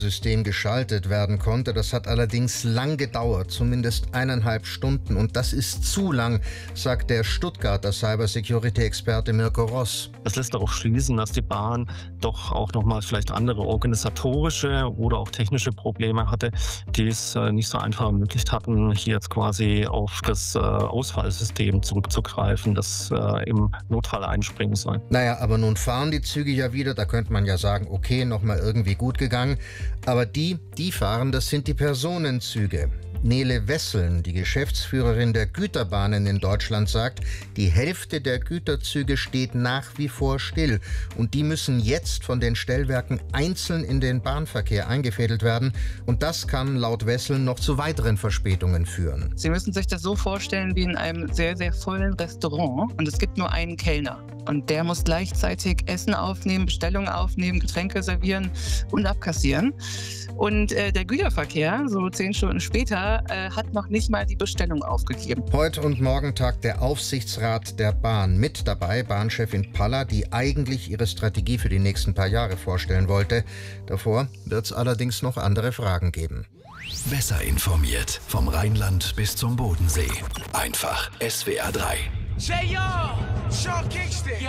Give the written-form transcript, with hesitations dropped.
System geschaltet werden konnte. Das hat allerdings lang gedauert, zumindest 1,5 Stunden. Und das ist zu lang, sagt der Stuttgarter Cybersecurity-Experte Mirko Ross. Das lässt darauf schließen, dass die Bahn doch auch nochmal vielleicht andere organisatorische oder auch technische Probleme hatte, die es nicht so einfach ermöglicht hatten, hier jetzt quasi auf das Ausfallsystem zurückzugreifen, das im Notfall einspringen soll. Naja, aber nun fahren die Züge ja wieder. Da könnte man ja sagen, okay, nochmal irgendwie gut gegangen. Aber die fahren, das sind die Personenzüge. Nele Wesseln, die Geschäftsführerin der Güterbahnen in Deutschland, sagt, die Hälfte der Güterzüge steht nach wie vor still. Und die müssen jetzt von den Stellwerken einzeln in den Bahnverkehr eingefädelt werden. Und das kann laut Wesseln noch zu weiteren Verspätungen führen. Sie müssen sich das so vorstellen wie in einem sehr, sehr vollen Restaurant. Und es gibt nur einen Kellner. Und der muss gleichzeitig Essen aufnehmen, Bestellungen aufnehmen, Getränke servieren und abkassieren. Und der Güterverkehr, so 10 Stunden später, hat noch nicht mal die Bestellung aufgegeben. Heute und morgen tagt der Aufsichtsrat der Bahn. Mit dabei Bahnchefin Palla, die eigentlich ihre Strategie für die nächsten paar Jahre vorstellen wollte. Davor wird es allerdings noch andere Fragen geben. Besser informiert. Vom Rheinland bis zum Bodensee. Einfach SWR 3.